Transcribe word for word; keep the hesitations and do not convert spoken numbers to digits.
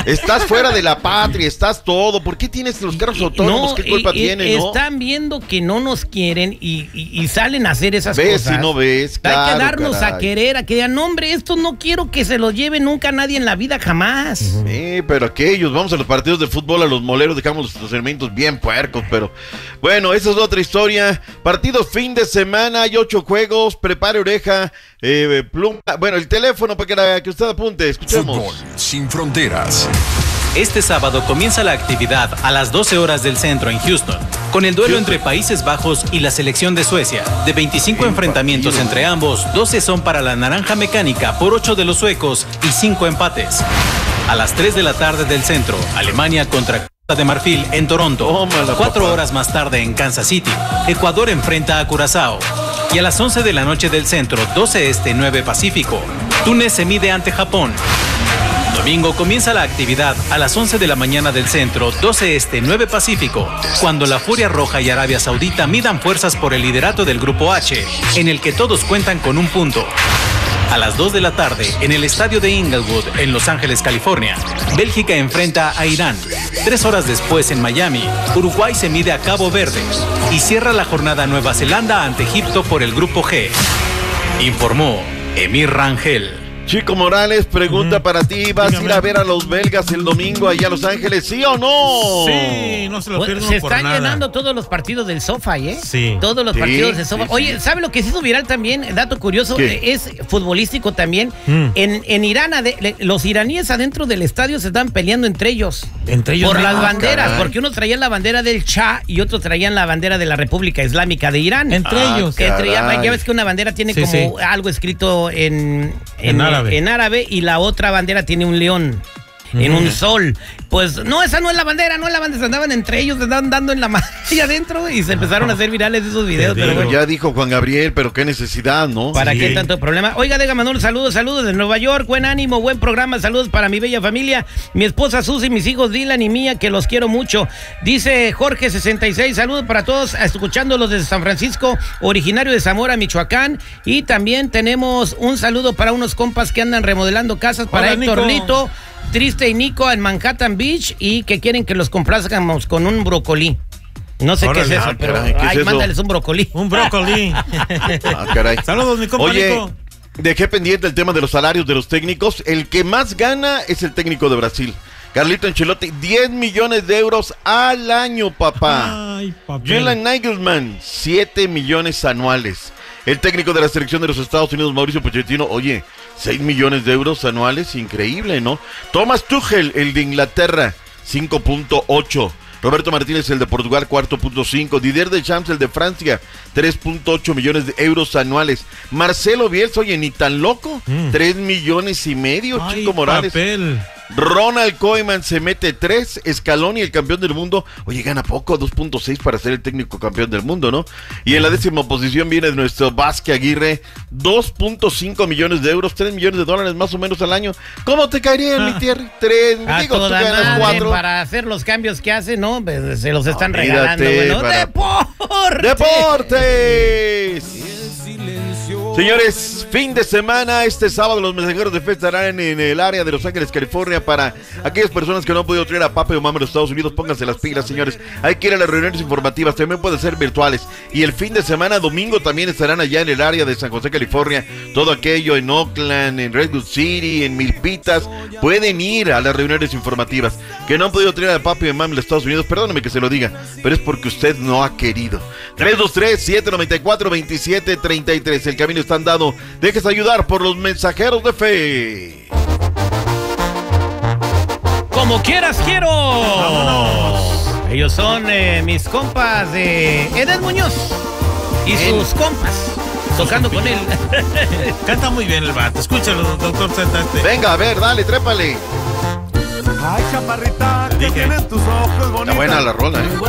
Estás fuera de la patria, estás todo. ¿Por qué tienes los carros autónomos? No, ¿Qué culpa eh, tienen, eh, no? Están viendo que no nos quieren y, y, y salen a hacer esas ¿Ves cosas. si no ves? Claro, hay que darnos caray. a querer, a que digan, no, hombre, esto no quiero que se lo lleve nunca nadie en la vida, jamás. Sí, pero aquellos, vamos a los partidos de fútbol, a los moleros, dejamos los elementos bien puercos, pero bueno, esa es otra historia. Partidos fin de semana, hay ocho juegos, prepare oreja, eh, pluma, bueno, el teléfono para que, la, que usted apunte, escuchemos. Fútbol sin fronteras. Este sábado comienza la actividad a las doce horas del centro en Houston, con el duelo entre Países Bajos y la selección de Suecia. De veinticinco enfrentamientos entre ambos, doce son para la naranja mecánica por ocho de los suecos y cinco empates. A las tres de la tarde del centro, Alemania contra Costa de Marfil en Toronto. Tómala, Cuatro papá. horas más tarde en Kansas City, Ecuador enfrenta a Curazao. Y a las once de la noche del centro, doce este, nueve Pacífico, Túnez se mide ante Japón. Domingo comienza la actividad a las once de la mañana del centro, doce este, nueve Pacífico, cuando la Furia Roja y Arabia Saudita midan fuerzas por el liderato del Grupo H, en el que todos cuentan con un punto. A las dos de la tarde, en el estadio de Inglewood, en Los Ángeles, California, Bélgica enfrenta a Irán. Tres horas después, en Miami, Uruguay se mide a Cabo Verde y cierra la jornada Nueva Zelanda ante Egipto por el Grupo G. Informó Emir Rangel. Chico Morales, pregunta Ujú. para ti, ¿vas Dígame. a ir a ver a los belgas el domingo allá a Los Ángeles, sí o no? Sí, no se lo Pues, pierdan se por están nada. llenando todos los partidos del SoFi, ¿eh? Sí. Todos los Sí, partidos del SoFi. sí, Oye, sí. ¿sabe lo que se hizo viral también? Dato curioso, ¿Qué? eh, es futbolístico también. Mm. En, en Irán, ade- le- los iraníes adentro del estadio se están peleando entre ellos. Entre ellos Por las mismos. banderas, caray. porque unos traían la bandera del Shah y otros traían la bandera de la República Islámica de Irán. Entre Ah, ellos. Que entre- ya, caray. ya ves que una bandera tiene Sí, como sí. algo escrito en, En árabe. en árabe y la otra bandera tiene un león. En Ujú. un sol. Pues no, esa no es la bandera, no es la bandera. Se andaban entre ellos, se andaban dando en la mano y adentro y se empezaron a hacer virales esos videos. Te Pero digo. bueno, Ya dijo Juan Gabriel, pero qué necesidad, ¿no? ¿para Sí. qué tanto problema? Oiga, deja Manuel, saludos, saludos de Nueva York. Buen ánimo, buen programa. Saludos para mi bella familia, mi esposa Susi, mis hijos Dylan y Mía, que los quiero mucho. Dice Jorge sesenta y seis, saludos para todos, escuchándolos desde San Francisco, originario de Zamora, Michoacán. Y también tenemos un saludo para unos compas que andan remodelando casas, para Hola, Héctor Nico. Lito, Triste y Nico en Manhattan Beach, y que quieren que los complazcamos con un brócoli. No sé Órale, qué es eso, ah, pero caray, ¿qué es ay, eso? mándales un brócoli. Un brócoli. Ah, caray. Saludos, mi compa Oye, Nico. dejé pendiente el tema de los salarios de los técnicos. El que más gana es el técnico de Brasil. Carlito Ancelotti, diez millones de euros al año, papá. Ay, papel. Julian Nagelsmann, siete millones anuales. El técnico de la selección de los Estados Unidos, Mauricio Pochettino, oye, seis millones de euros anuales, increíble, ¿no? Thomas Tuchel, el de Inglaterra, cinco punto ocho. Roberto Martínez, el de Portugal, cuatro punto cinco. Didier Deschamps, el de Francia, tres punto ocho millones de euros anuales. Marcelo Bielsa, oye, ni tan loco, Mm. tres millones y medio, Ay, Chico Morales. papel. Ronald Koeman se mete tres, Scaloni, el campeón del mundo, oye, gana poco, dos punto seis para ser el técnico campeón del mundo, ¿no? Y en la décima posición viene nuestro Vázquez Aguirre, dos punto cinco millones de euros, tres millones de dólares más o menos al año. ¿Cómo te caería, mi tierra? Tres, A digo, tú toda ganas madre, cuatro. para hacer los cambios que hace, ¿no? Pues, se los están Olvídate, regalando, bueno. para- ¡Deporte! ¡Deportes! Señores, fin de semana, este sábado los mensajeros de fe estarán en el área de Los Ángeles, California. Para aquellas personas que no han podido traer a Papa y Mamá a los Estados Unidos, pónganse las pilas, señores. Hay que ir a las reuniones informativas, también pueden ser virtuales. Y el fin de semana, domingo, también estarán allá en el área de San José, California. Todo aquello en Oakland, en Redwood City, en Milpitas. Pueden ir a las reuniones informativas. Que no han podido traer a Papa y Mamá a los Estados Unidos, perdóneme que se lo diga, pero es porque usted no ha querido. tres dos tres, siete nueve cuatro, dos siete tres tres. El camino está andado. Déjese ayudar por los mensajeros de fe. Como quieras, quiero. Ellos son eh, mis compas de Edén Muñoz y Bien. sus compas, tocando con él. Canta muy bien el vato. Escúchalo, doctor Zetaste. Venga, a ver, dale, trépale. Ay, chaparrita, que Dije. tienen tus ojos bonitos. Está buena la rola, ¿eh?